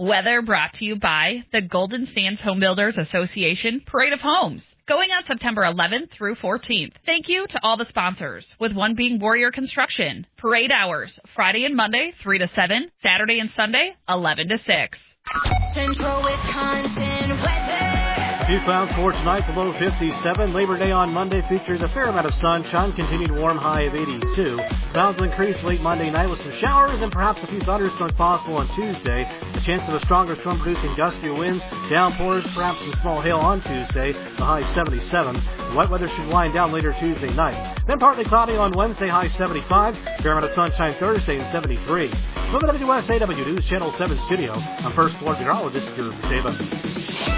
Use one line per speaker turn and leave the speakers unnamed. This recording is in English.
Weather brought to you by the Golden Sands Home Builders Association Parade of Homes, going on September 11th through 14th. Thank you to all the sponsors, with one being Warrior Construction. Parade hours, Friday and Monday, 3 to 7, Saturday and Sunday, 11 to 6.
Central Wisconsin weather.
A few clouds for tonight, the low 57. Labor Day on Monday features a fair amount of sunshine, continued warm high of 82. Clouds will increase late Monday night with some showers and perhaps a few thunderstorms possible on Tuesday. A chance of a stronger storm-producing gustier winds, downpours, perhaps some small hail on Tuesday, the high 77. The wet weather should wind down later Tuesday night. Then partly cloudy on Wednesday, high 75. Fair amount of sunshine Thursday and 73. From the WSAW News Channel 7 studio, I'm First Floor Meteorologist Drew Saban.